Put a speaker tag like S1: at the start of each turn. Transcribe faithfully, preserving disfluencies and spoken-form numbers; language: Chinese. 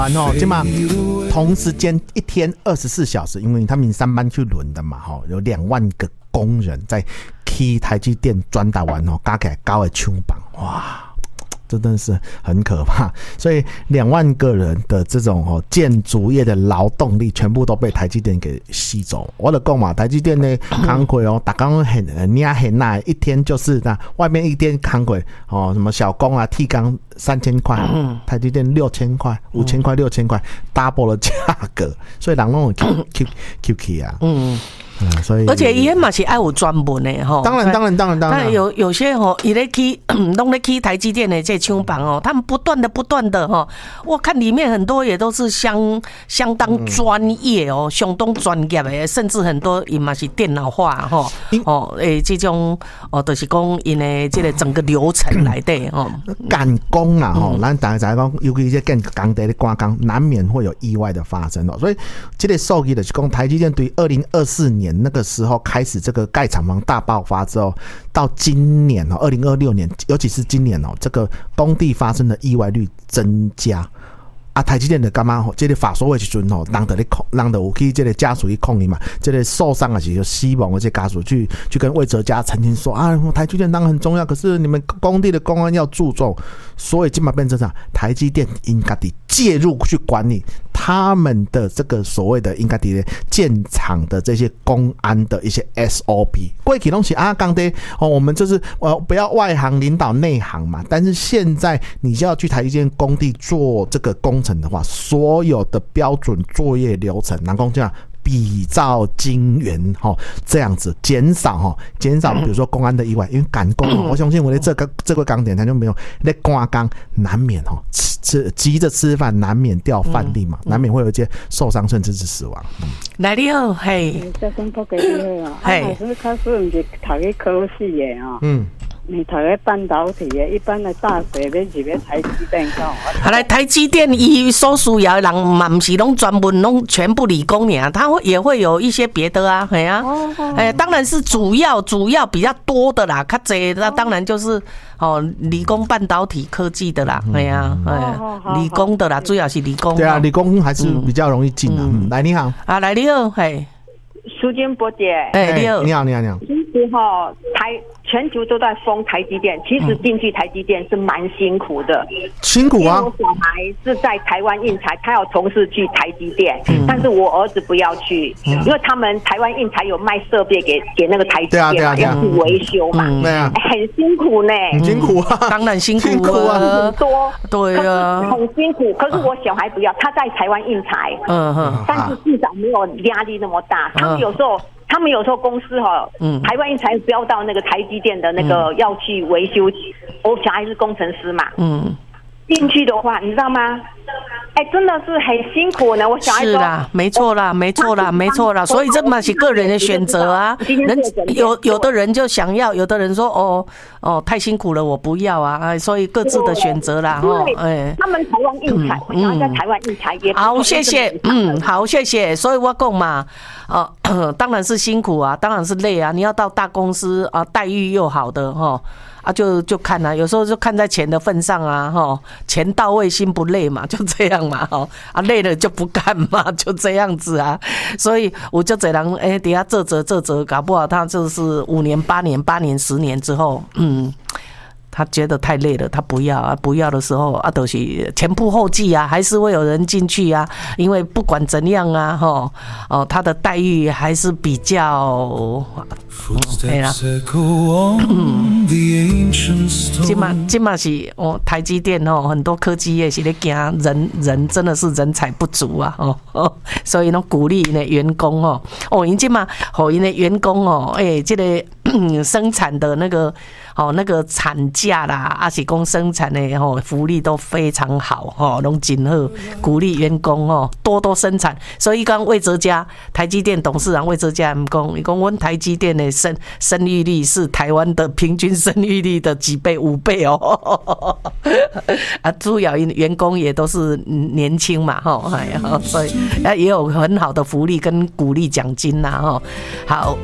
S1: 然后这嘛同时间一天二十四小时，因为他们上班去轮的嘛，哈，有两万个工人在去台积电转达完哦，加起来高的枪棒，哇！真的是很可怕，所以两万个人的这种哦建筑业的劳动力全部都被台积电给吸走。我的讲嘛，台积电呢工课哦，打工很很很耐，一天就是那外面一天工课哦，什么小工啊、替工三千块，台积电六千块、五千块、六千块 ，double 的价格，所以人拢 Q Q Q Q 啊。嗯。嗯、所以，
S2: 而且伊嘛是爱有专门的吼，
S1: 当然当然当然当然，
S2: 但有有些吼，伊咧去弄咧去台积电的这枪房哦，他们不断的不断的吼，我看里面很多也都是相相当专业哦，相当专业的，甚至很多伊嘛是电脑化吼，哦诶，这种哦，就是讲因的这个整个流程来的哦，
S1: 赶工啊吼，咱大家讲，尤其是跟工地的赶工，难免会有意外的发生哦，所以这个数据就是讲台积电对二零二四年。那个时候开始这个盖厂房大爆发之后，到今年哦，二零二六年，尤其是今年哦，这个工地发生的意外率增加。啊，台积电的干嘛？这个法说的时阵吼，人得咧控，人得有去这个家属去控你嘛。这个受伤的是就死亡的这家属去去跟魏哲家澄清说啊，台积电当然很重要，可是你们工地的公安要注重，所以今嘛变成啥？台积电应该得介入去管理他们的这个所谓的应该得建厂的这些公安的一些 S O P。过去拢是啊，刚才哦，我们就是呃不要外行领导内行嘛。但是现在你就要去台积电工地做这个工程的话，所有的标准作业流程，能够这样比照精圆哈，这样子减少哈，减少比如说公安的意外，因为赶工，我相信我的这个这个钢点他就没有在赶工，难免哈吃急着吃饭，难免掉饭粒嘛，难免会有一些受伤甚至是死亡。嗯、
S2: 来你好，嘿，
S3: 这公布给你好，嘿，老师考试唔是读个科系的啊，嗯。你读个半导体的，一般的大学要入个台积电搞。
S2: 好来，台积电伊所需要的人嘛，不是拢专门拢全部理工尔，他会也会有一些别的啊，哎啊，哎，当然是主要主要比较多的啦，较济那当然就是哦，理工半导体科技的啦，哎呀，哎，理工的啦，主要是理工。
S1: 对啊，理工还是比较容易进的。嗯，来你好，
S2: 啊，来你好，嘿。
S3: 苏金波姐，
S2: 哎，你好，
S1: 你好，你好，你好。
S3: 其实哈，台全球都在封台积电，其实进去台积电是蛮辛苦的，
S1: 辛苦啊！
S3: 我小孩是在台湾印材，他要从事去台积电，嗯、但是我儿子不要去，嗯、因为他们台湾印材有卖设备给给那个台积电嘛，要去维修嘛，对啊，很辛苦呢，
S1: 很辛苦啊，
S2: 当然辛苦
S1: 辛苦啊，
S3: 很多，
S2: 对啊，
S3: 很辛苦。可是我小孩不要，他在台湾印材，嗯哼，但是至少没有压力那么大，他们有时候。他们有时候公司哈，嗯，台湾印材标到那个台积电的那个要去维修，我小孩是工程师嘛，嗯，进去的话，你知道吗？哎、欸，真的是很辛苦呢。我小孩说
S2: 是啦，没错啦，没错啦，没错啦。所以这嘛是个人的选择啊。人有有的人就想要，有的人说哦哦太辛苦了，我不要啊。所以各自的选择啦，哈。
S3: 哎，他们台湾印材，我想在台湾印材也
S2: 好，谢谢，嗯，好，谢谢。所以我讲嘛，哦、呃，当然是辛苦啊，当然是累啊。你要到大公司啊，待遇又好的哈。啊就，就就看啊，有时候就看在钱的份上啊，哈，钱到位心不累嘛，就这样嘛，哈，啊累了就不干嘛，就这样子啊，所以我就这人哎，底下这折这折，搞不好他就是五年、八年、八年、十年之后，嗯。他觉得太累了，他不要啊！不要的时候啊，都是前仆后继啊，还是会有人进去啊。因为不管怎样啊，哈哦，他的待遇还是比较，对啦。嗯，今嘛今嘛是哦，台积电哦，很多科技业是咧惊人人真的是人才不足啊，哦哦，所以呢鼓励呢员工哦，哦，因今嘛好因的员工哦，哎、欸，这个生产的那个哦那个产假啦，啊是讲生产的吼福利都非常好吼，拢真好，鼓励员工哦多多生产。所以刚魏哲家台积电董事长魏哲家讲，伊讲阮台积电的生生育率是台湾的平均生育率的几倍五倍哦，啊主要员工也都是年轻嘛吼，哎呀，所以也有很好的福利跟鼓励奖金呐吼，好。